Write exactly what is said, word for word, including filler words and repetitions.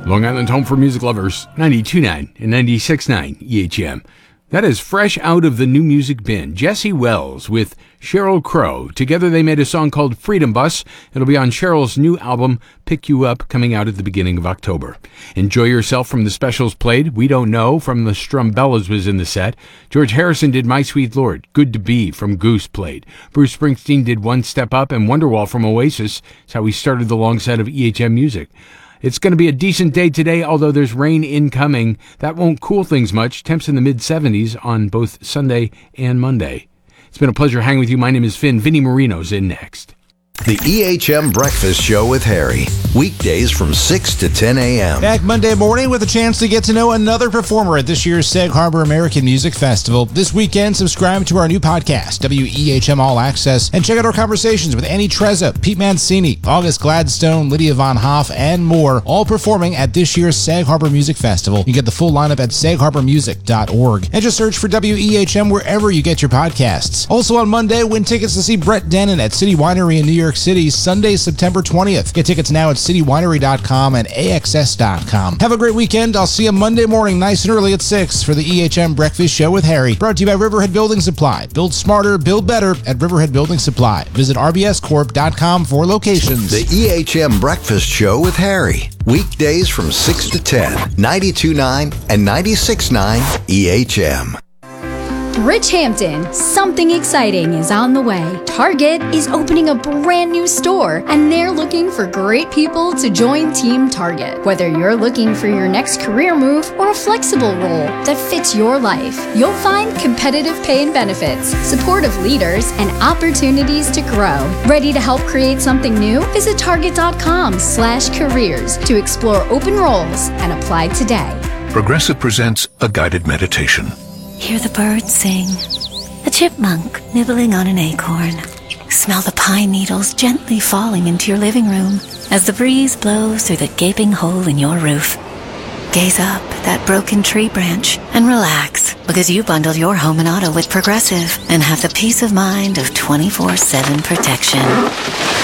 Long Island home for music lovers, ninety-two point nine and ninety-six point nine E H M. That is fresh out of the new music bin. Jesse Wells with Sheryl Crow. Together they made a song called Freedom Bus. It'll be on Sheryl's new album, Pick You Up, coming out at the beginning of October. Enjoy Yourself from the Specials played. We Don't Know from the Strumbellas was in the set. George Harrison did My Sweet Lord. Good to Be from Goose played. Bruce Springsteen did One Step Up, and Wonderwall from Oasis. That's how we started the long set of E H M music. It's going to be a decent day today, although there's rain incoming. That won't cool things much. Temps in the mid-seventies on both Sunday and Monday. It's been a pleasure hanging with you. My name is Finn. Vinnie Marino's in next. The E H M Breakfast Show with Harry. Weekdays from six to ten a.m. Back Monday morning with a chance to get to know another performer at this year's Sag Harbor American Music Festival. This weekend, subscribe to our new podcast, W E H M All Access, and check out our conversations with Annie Trezza, Pete Mancini, August Gladstone, Lydia Von Hoff, and more, all performing at this year's Sag Harbor Music Festival. You get the full lineup at sag harbor music dot org. And just search for W E H M wherever you get your podcasts. Also on Monday, win tickets to see Brett Dennen at City Winery in New York City, Sunday, September twentieth. Get tickets now at city winery dot com and A X S dot com. Have a great weekend. I'll see you Monday morning, nice and early at six for the E H M Breakfast Show with Harry. Brought to you by Riverhead Building Supply. Build smarter, build better at Riverhead Building Supply. Visit r b s corp dot com for locations. The E H M Breakfast Show with Harry. Weekdays from six to ten. ninety-two point nine and ninety-six point nine E H M. Rich Hampton, something exciting is on the way. Target is opening a brand new store, and they're looking for great people to join Team Target. Whether you're looking for your next career move or a flexible role that fits your life, you'll find competitive pay and benefits, supportive leaders, and opportunities to grow. Ready to help create something new? Visit target dot com slash careers to explore open roles and apply today. Progressive presents a guided meditation. Hear the birds sing, a chipmunk nibbling on an acorn. Smell the pine needles gently falling into your living room as the breeze blows through the gaping hole in your roof. Gaze up at that broken tree branch and relax, because you bundled your home and auto with Progressive and have the peace of mind of twenty-four seven protection.